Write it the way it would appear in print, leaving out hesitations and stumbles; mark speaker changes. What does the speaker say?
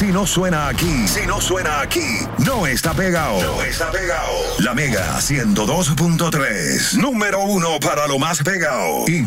Speaker 1: Si no suena aquí, no está pegado. La Mega 102.3, número 1 para lo más pegado.